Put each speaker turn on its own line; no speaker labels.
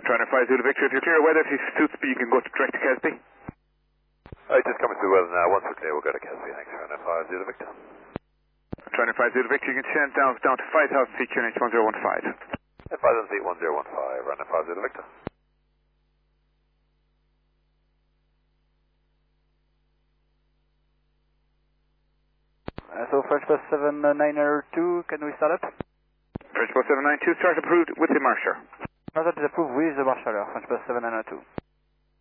Trying to 5 Zulu Victor, if you're clear weather, if you suits me, you can go direct to Kesby.
Alright, just coming through well now. Once we're clear, we'll go to Kesby. Thanks, Runner 5 Zulu Victor.
Trying to 5 Zulu Victor, you can descend down to 5,000 feet, QNH 1015.
5,000 feet 1015, Runner 5 Zulu Victor.
So French Bus 792, can we start up?
French Bus 792, start approved with the marsher.
Start is approved with the marshaller, French Bus 792.